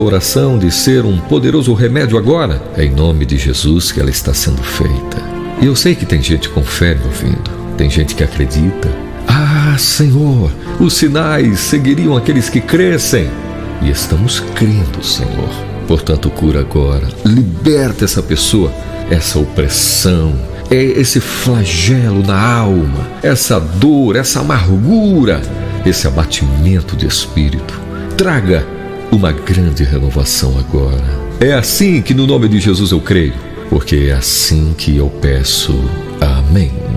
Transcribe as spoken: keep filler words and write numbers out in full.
oração de ser um poderoso remédio agora. É em nome de Jesus que ela está sendo feita. E eu sei que tem gente com fé me ouvindo. Tem gente que acredita. Ah, Senhor, os sinais seguiriam aqueles que crescem. E estamos crendo, Senhor. Portanto, cura agora. Liberta essa pessoa, essa opressão, esse flagelo na alma, essa dor, essa amargura, esse abatimento de espírito. Traga uma grande renovação agora. É assim que no nome de Jesus eu creio, porque é assim que eu peço. Amém.